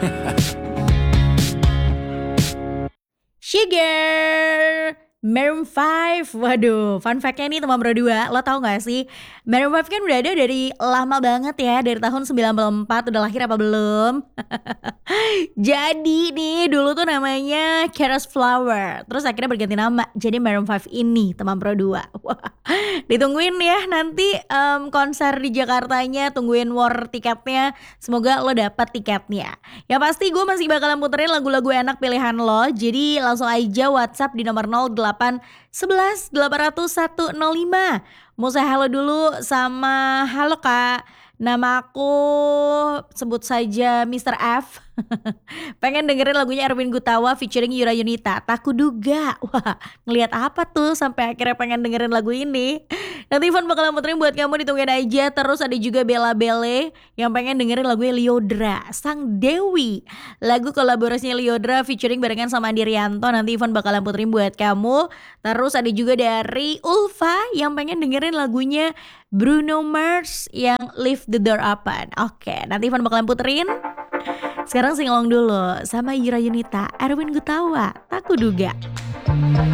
Sugar Maroon 5. Waduh, fun fact-nya nih teman berdua, lo tau gak sih Maroon 5 kan udah ada dari lama banget ya, dari tahun 94. Udah lahir apa belum? Jadi nih dulu tuh namanya Keras Flower, terus akhirnya berganti nama jadi Maroon 5 ini teman Pro 2. Wah, ditungguin ya nanti konser di Jakartanya, tungguin war tiketnya. Semoga lo dapet tiketnya. Ya pasti gue masih bakalan puterin lagu-lagu enak pilihan lo. Jadi langsung aja WhatsApp di nomor 08 11 800 105. Mau saya halo dulu sama halo Kak. Nama aku sebut saja Mr. F. Pengen dengerin lagunya Erwin Gutawa featuring Yura Yunita. Tak kuduga. Wah, ngelihat apa tuh sampai akhirnya pengen dengerin lagu ini. Nanti Ivan bakalan muterin buat kamu, ditungguin aja. Terus ada juga Bella Bele yang pengen dengerin lagunya Liodra, Sang Dewi. Lagu kolaborasinya Liodra featuring barengan sama Andi Rianto. Nanti Ivan bakalan puterin buat kamu. Terus ada juga dari Ulfa yang pengen dengerin lagunya Bruno Mars yang Leave the Door Open. Oke, nanti Ivan bakalan puterin. Sekarang singalong dulu sama Yura Yunita, Erwin Gutawa, Tak Kuduga.